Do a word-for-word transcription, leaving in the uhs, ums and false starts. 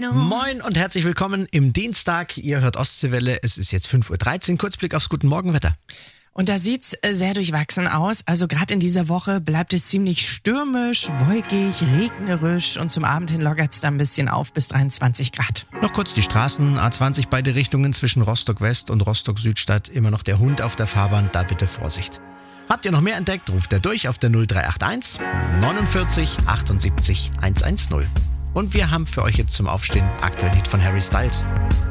Heino. Moin und herzlich willkommen im Dienstag. Ihr hört Ostseewelle. Es ist jetzt fünf Uhr dreizehn. Kurzblick aufs Guten Morgenwetter. Und da sieht's sehr durchwachsen aus. Also gerade in dieser Woche bleibt es ziemlich stürmisch, wolkig, regnerisch und zum Abend hin lockert's dann ein bisschen auf bis dreiundzwanzig Grad. Noch kurz die Straßen. A zwanzig beide Richtungen zwischen Rostock West und Rostock Südstadt. Immer noch der Hund auf der Fahrbahn. Da bitte Vorsicht. Habt ihr noch mehr entdeckt? Ruft er durch auf der null drei acht eins neunundvierzig achtundsiebzig hundertzehn. Und wir haben für euch jetzt zum Aufstehen aktuell Lied von Harry Styles.